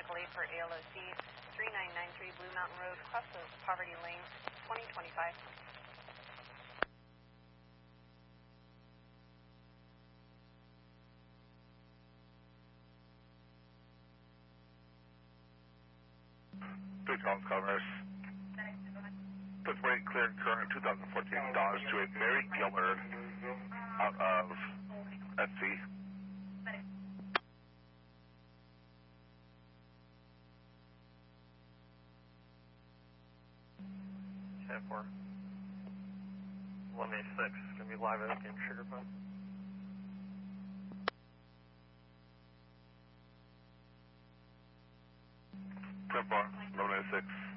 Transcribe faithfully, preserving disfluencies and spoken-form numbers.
Accolade for A L O C, three nine nine three Blue Mountain Road, cross of Poverty Lane, twenty twenty-five. Big Home Commerce. Fifth rate cleared current two thousand fourteen Dodge to a Mary Gillard out of S C. ten four. one eighty-six, going to be live at in Sugar Pump. ten four, eleven eighty-six.